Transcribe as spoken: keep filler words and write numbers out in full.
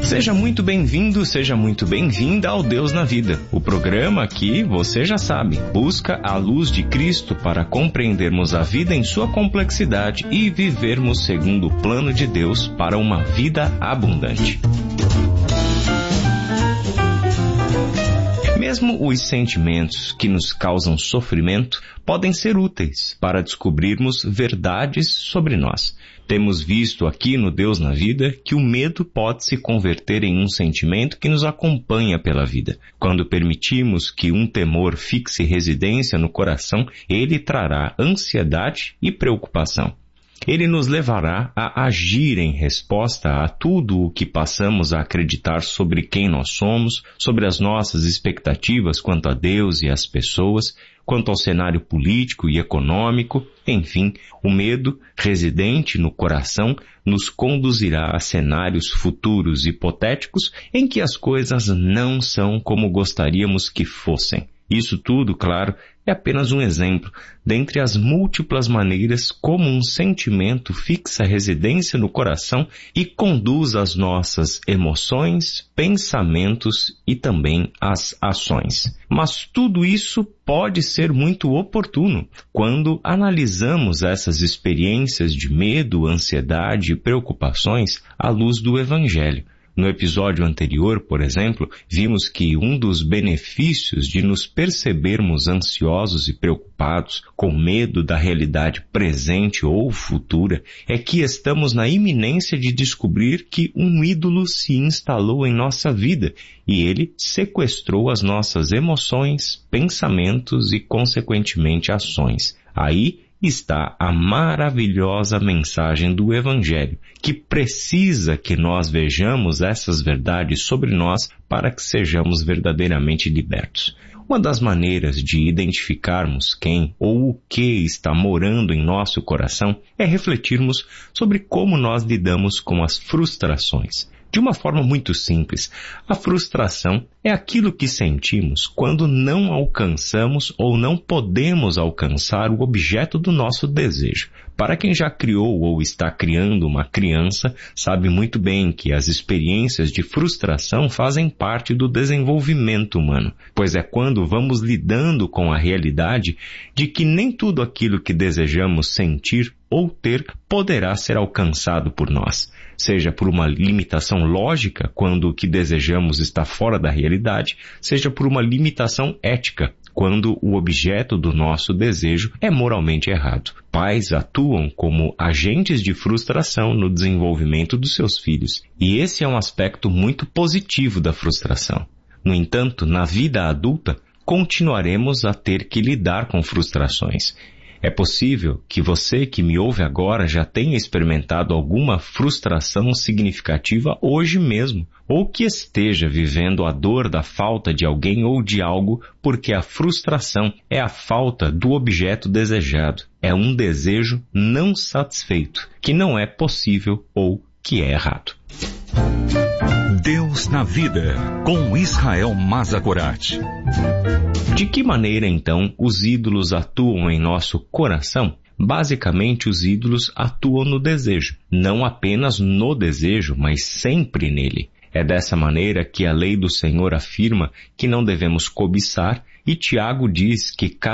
Seja muito bem-vindo, seja muito bem-vinda ao Deus na Vida. O programa que, você já sabe, busca a luz de Cristo para compreendermos a vida em sua complexidade e vivermos segundo o plano de Deus para uma vida abundante. Mesmo os sentimentos que nos causam sofrimento podem ser úteis para descobrirmos verdades sobre nós. Temos visto aqui no Deus na Vida que o medo pode se converter em um sentimento que nos acompanha pela vida. Quando permitimos que um temor fixe residência no coração, ele trará ansiedade e preocupação. Ele nos levará a agir em resposta a tudo o que passamos a acreditar sobre quem nós somos, sobre as nossas expectativas quanto a Deus e as pessoas, quanto ao cenário político e econômico. Enfim, o medo residente no coração nos conduzirá a cenários futuros hipotéticos em que as coisas não são como gostaríamos que fossem. Isso tudo, claro, é apenas um exemplo dentre as múltiplas maneiras como um sentimento fixa residência no coração e conduz as nossas emoções, pensamentos e também as ações. Mas tudo isso pode ser muito oportuno quando analisamos essas experiências de medo, ansiedade e preocupações à luz do Evangelho. No episódio anterior, por exemplo, vimos que um dos benefícios de nos percebermos ansiosos e preocupados, com medo da realidade presente ou futura, é que estamos na iminência de descobrir que um ídolo se instalou em nossa vida e ele sequestrou as nossas emoções, pensamentos e, consequentemente, ações. Aí está a maravilhosa mensagem do Evangelho, que precisa que nós vejamos essas verdades sobre nós para que sejamos verdadeiramente libertos. Uma das maneiras de identificarmos quem ou o que está morando em nosso coração é refletirmos sobre como nós lidamos com as frustrações. De uma forma muito simples, a frustração é aquilo que sentimos quando não alcançamos ou não podemos alcançar o objeto do nosso desejo. Para quem já criou ou está criando uma criança, sabe muito bem que as experiências de frustração fazem parte do desenvolvimento humano, pois é quando vamos lidando com a realidade de que nem tudo aquilo que desejamos sentir ou ter poderá ser alcançado por nós, seja por uma limitação lógica, quando o que desejamos está fora da realidade, seja por uma limitação ética, quando o objeto do nosso desejo é moralmente errado. Pais atuam como agentes de frustração no desenvolvimento dos seus filhos, e esse é um aspecto muito positivo da frustração. No entanto, na vida adulta, continuaremos a ter que lidar com frustrações. É possível que você que me ouve agora já tenha experimentado alguma frustração significativa hoje mesmo, ou que esteja vivendo a dor da falta de alguém ou de algo, porque a frustração é a falta do objeto desejado. É um desejo não satisfeito, que não é possível ou que é errado. Deus na Vida, com Israel Mazagorat. De que maneira, então, os ídolos atuam em nosso coração? Basicamente, os ídolos atuam no desejo. Não apenas no desejo, mas sempre nele. É dessa maneira que a lei do Senhor afirma que não devemos cobiçar, e Tiago diz que